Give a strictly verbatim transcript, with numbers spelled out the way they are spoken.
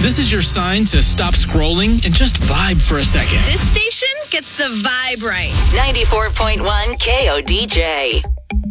This is your sign to stop scrolling and just vibe for a second. This station gets the vibe right. ninety-four point one K O D J.